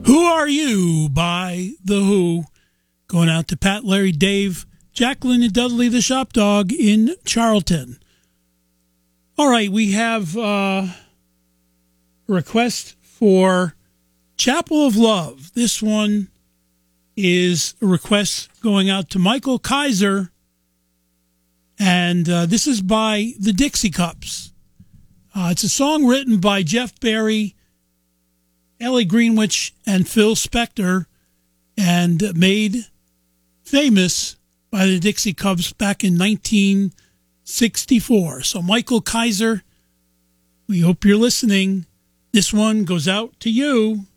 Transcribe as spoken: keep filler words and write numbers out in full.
Who Are You by The Who. Going out to Pat, Larry, Dave, Jacqueline, and Dudley the Shop Dog in Charlton. All right, we have uh, a request for Chapel of Love. This one is a request going out to Michael Kaiser, and uh, this is by the Dixie Cups. Uh, it's a song written by Jeff Barry, Ellie Greenwich, and Phil Spector, and made famous by the Dixie Cups back in nineteen sixty-four. So, Michael Kaiser, we hope you're listening. This one goes out to you.